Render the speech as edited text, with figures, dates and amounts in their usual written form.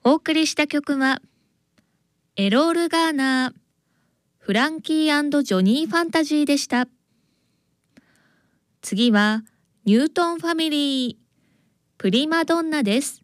お送りした曲は、エロール・ガーナー、フランキー&ジョニー・ファンタジーでした。次は、ニュートン・ファミリー、プリマドンナです。